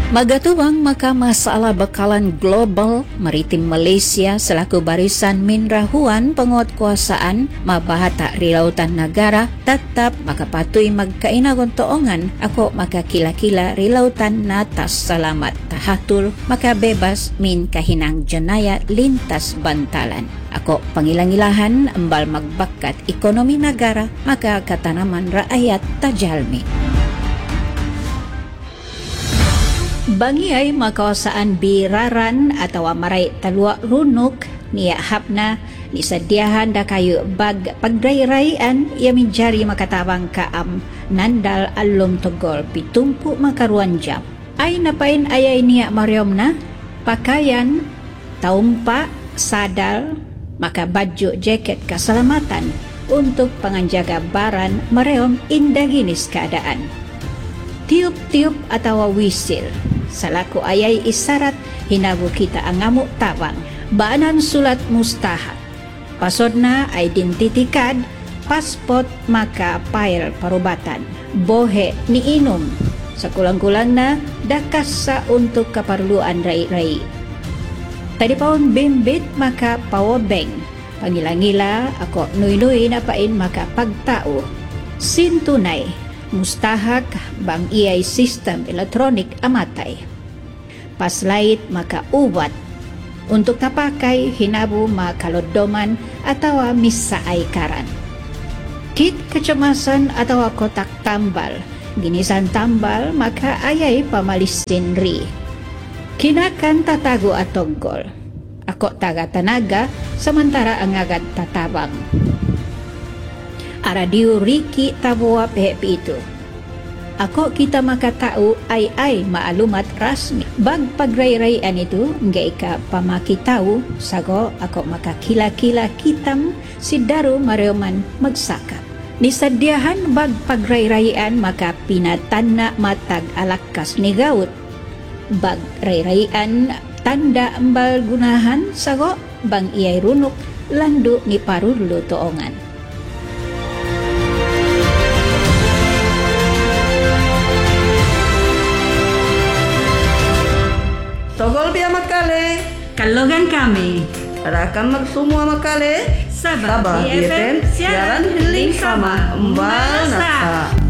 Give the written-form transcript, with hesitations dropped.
Magatuwang makamasala bakalan global maritim Malaysia selaku barisan minrahuan penguatkuasaan mabahata rilautan negara tetap makapatuy magkainagon toongan ako makakila-kila rilautan natas salamat tahatul makabebas min kahinang jenaya lintas bantalan. Ako pangilangilahan ambal magbakat ekonomi negara maka katanaman rakyat tajalmi. Bangiay makawasaan biraran atau maray talwa runok niya hapna ni sadiahan da kayo bag pagdrayrayan yamin jari makatabang kaam nandal alum togol pitumpu makaruan jam. Ay napain ayay niya mariom na pakayan, taumpa, sadal, makabadyo jacket kasalamatan untuk panganjaga baran mareom indaginis keadaan. Tiup-tiup atau wisil salaku ayay isarat hinago kita ang ngamuk tabang baanan sulat mustahak pasod na identity card pasport maka file parubatan bohe ni inom sa kulang-kulang na dakas sa untuk kaparluan rai-rai tadi paon bimbit maka power bank pangilangila ako nuy-nuy na pain maka pagtao sintunay mustahak bang iay sistem elektronik amatay. Paslait maka ubat untuk tapakai hinabu makalodoman atau misaay karan. Kit kecemasan atau kotak tambal, ginisan tambal maka ayay pamalisin ri. Kinakan tatago atogol. Ako taga tanaga samantara ang agad tatabang. Aradio Riki Taboa PHP itu. Ako kita makatao ay maalumat rasmi. Bag pagrayrayan itu, nga ika pamakitaw, sago ako makakila-kila kitam si Daru Marioman magsakap. Nisadyahan bag pagrayrayan maka pinatana matag alakas ni Gaut. Bag rayrayan tanda ambal gunahan, sago bang iyay runok lando ni parulo toongan. Togol biya makale. Kalogan kami. Rakan magsumua makale. Sabah BFM siaran healing sama. Mbal nasa.